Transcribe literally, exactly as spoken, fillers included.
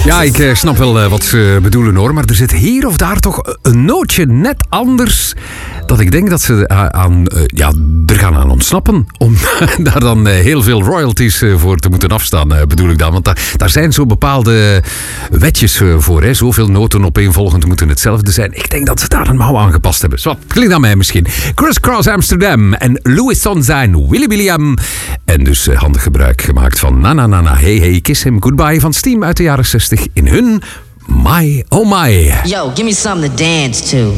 Ja, ik uh, snap wel uh, wat ze bedoelen hoor, maar er zit hier of daar toch een nootje net anders dat ik denk dat ze uh, aan, uh, ja, er gaan aan ontsnappen om daar dan uh, heel veel royalties uh, voor te moeten afstaan, uh, bedoel ik dan. Want da- daar zijn zo bepaalde wetjes uh, voor, hè. Zoveel noten opeenvolgend moeten hetzelfde zijn. Ik denk dat ze daar een mouw aangepast hebben. Zo, klinkt aan mij misschien. Criss Cross Amsterdam en Louis Sonzijn, Willy William. En dus uh, handig gebruik gemaakt van Na Na Na Na, Hey Hey Kiss Him Goodbye van Steam uit de jaren zestig in hun My Oh My. Yo, give me something to dance to.